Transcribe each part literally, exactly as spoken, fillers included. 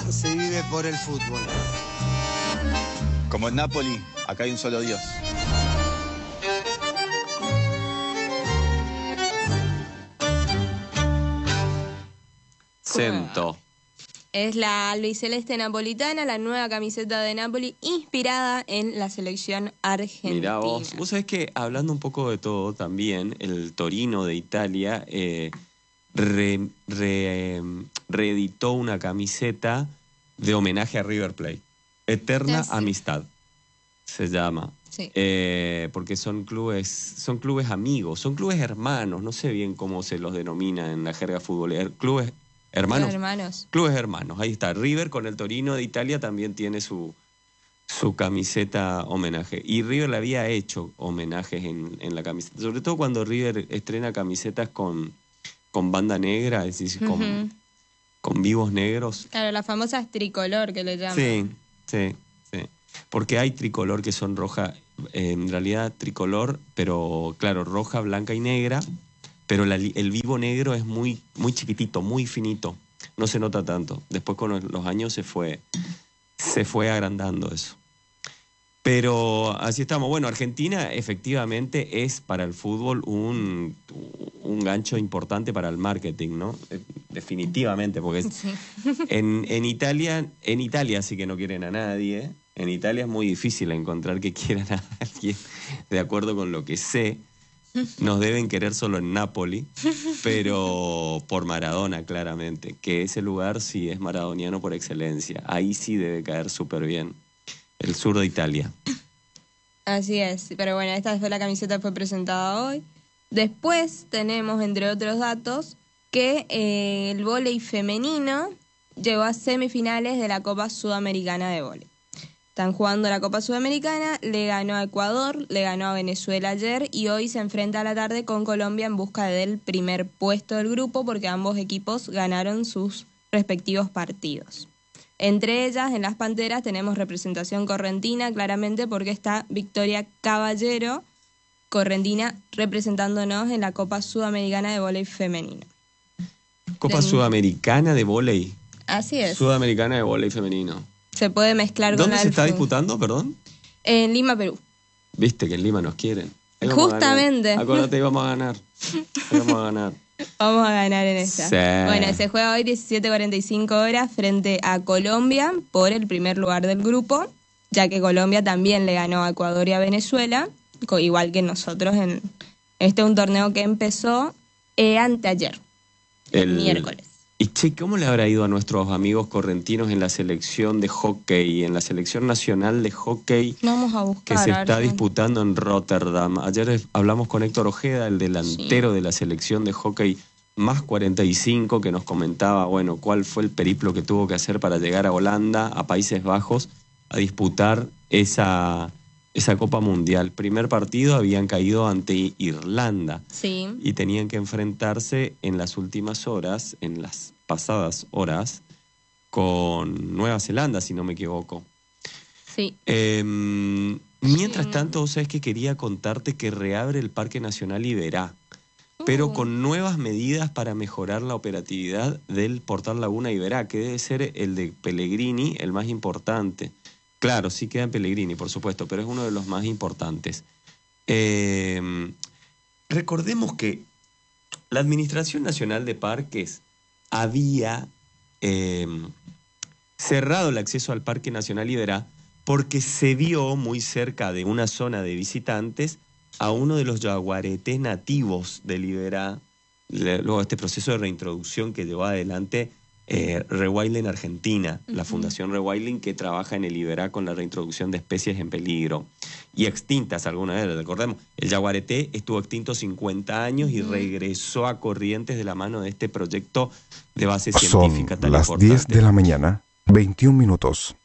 se vive por el fútbol. Como en Napoli, acá hay un solo Dios. Cento. Es la albiceleste napolitana, la nueva camiseta de Napoli, inspirada en la selección argentina. Mirá vos, vos sabés que hablando un poco de todo también, el Torino de Italia eh, re, re, eh, reeditó una camiseta de homenaje a River Plate. Eterna Sí. Amistad se llama. Sí. Eh, porque son clubes, son clubes amigos, son clubes hermanos, no sé bien cómo se los denomina en la jerga futbolera. Clubes hermanos. Los hermanos. Clubes hermanos, ahí está. River con el Torino de Italia también tiene su, su camiseta homenaje. Y River le había hecho homenajes en, en la camiseta. Sobre todo cuando River estrena camisetas con, con banda negra, es decir, con, Ujú. con vivos negros. Claro, las famosas tricolor que le llaman. Sí, sí, sí. Porque hay tricolor que son roja, eh, en realidad tricolor, pero claro, roja, blanca y negra. Pero la, el vivo negro es muy, muy chiquitito, muy finito. No se nota tanto. Después con los, los años se fue, se fue agrandando eso. Pero así estamos. Bueno, Argentina efectivamente es para el fútbol un, un gancho importante para el marketing, ¿no? Definitivamente, porque Sí. en, en Italia, en Italia sí que no quieren a nadie. En Italia es muy difícil encontrar que quieran a alguien, de acuerdo con lo que sé. Nos deben querer solo en Napoli, pero por Maradona, claramente. Que ese lugar sí es maradoniano por excelencia. Ahí sí debe caer súper bien. El sur de Italia. Así es, pero bueno, esta fue la camiseta fue presentada hoy. Después tenemos, entre otros datos, que eh, el vóley femenino llegó a semifinales de la Copa Sudamericana de Vóley. Están jugando la Copa Sudamericana, le ganó a Ecuador, le ganó a Venezuela ayer y hoy se enfrenta a la tarde con Colombia en busca del primer puesto del grupo porque ambos equipos ganaron sus respectivos partidos. Entre ellas, en las Panteras, tenemos representación correntina, claramente porque está Victoria Caballero, correntina, representándonos en la Copa Sudamericana de Vóley femenino. Copa Ten... Sudamericana de Vóley. Así es. Sudamericana de Vóley femenino. Se puede mezclar con ¿Dónde la se está alfu- disputando, perdón? En Lima, Perú. Viste que en Lima nos quieren. Ahí vamos a Justamente. ganar. Acuérdate, íbamos a ganar. Ahí vamos a ganar. Vamos a ganar en esta. Sí. Bueno, se juega hoy diecisiete cuarenta y cinco horas frente a Colombia por el primer lugar del grupo, ya que Colombia también le ganó a Ecuador y a Venezuela, co- igual que nosotros. En Este es un torneo que empezó eh, anteayer, el, El- miércoles. Y che, ¿cómo le habrá ido a nuestros amigos correntinos en la selección de hockey, en la selección nacional de hockey Vamos a que buscar. se a ver está si- disputando en Rotterdam? Ayer es- hablamos con Héctor Ojeda, el delantero de la selección de hockey más cuarenta y cinco, que nos comentaba, bueno, cuál fue el periplo que tuvo que hacer para llegar a Holanda, a Países Bajos, a disputar esa, esa Copa Mundial. Primer partido habían caído ante Irlanda. Sí. Y tenían que enfrentarse en las últimas horas, en las pasadas horas, con Nueva Zelanda, si no me equivoco. Sí. Eh, mientras Sí. tanto, vos sabés que quería contarte que reabre el Parque Nacional Iberá, pero Uh. con nuevas medidas para mejorar la operatividad del Portal Laguna Iberá, que debe ser el de Pellegrini, el más importante. Claro, sí queda en Pellegrini, por supuesto, pero es uno de los más importantes. Eh, recordemos que la Administración Nacional de Parques había eh, cerrado el acceso al Parque Nacional Iberá porque se vio muy cerca de una zona de visitantes a uno de los yaguaretés nativos del Iberá, le- luego de este proceso de reintroducción que llevó adelante eh, Rewilding Argentina, la Ujú. Fundación Rewilding, que trabaja en el Iberá con la reintroducción de especies en peligro y extintas algunas de ellas. Recordemos, el yaguareté estuvo extinto cincuenta años y Ujú. regresó a Corrientes de la mano de este proyecto de base Son científica tan las importante. diez de la mañana, veintiún minutos.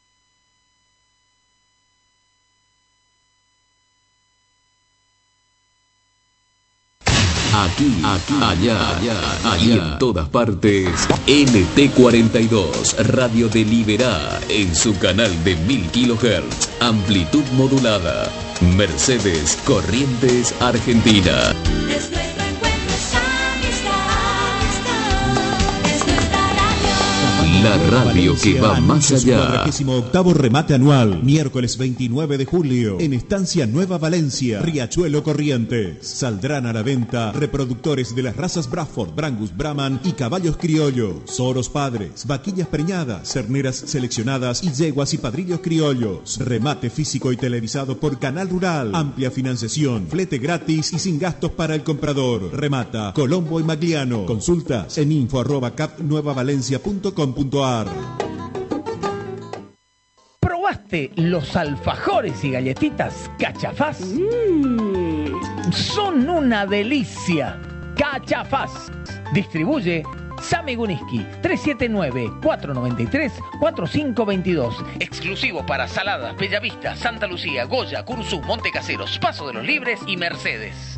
Aquí, aquí, allá, allá, y en todas partes. N T cuarenta y dos, Radio de Liberá, en su canal de mil kilohertz, amplitud modulada. Mercedes, Corrientes, Argentina. Es nuestro encuentro, es amistad, es nuestra radio. La radio que va más allá. cuadragésimo octavo remate anual, miércoles veintinueve de julio, en Estancia Nueva Valencia, Riachuelo Corrientes. Saldrán a la venta reproductores de las razas Bradford, Brangus, Brahman y caballos criollos, oros padres, vaquillas preñadas, terneras seleccionadas y yeguas y padrillos criollos. Remate físico y televisado por Canal Rural. Amplia financiación, flete gratis y sin gastos para el comprador. Remata Colombo y Magliano. Consultas en info arroba cap nueva valencia punto com punto ar. ¿Probaste los alfajores y galletitas Cachafaz? Mm. Son una delicia. Cachafaz. Distribuye Sami Guniski, tres siete nueve, cuatro nueve tres, cuatro cinco dos dos. Exclusivo para Saladas, Bellavista, Santa Lucía, Goya, Curzú, Montecaseros, Paso de los Libres y Mercedes.